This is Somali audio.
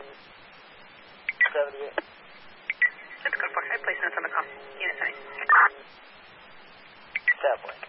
78. Let's go for it. Place notes on the call. Unit 9. Subway.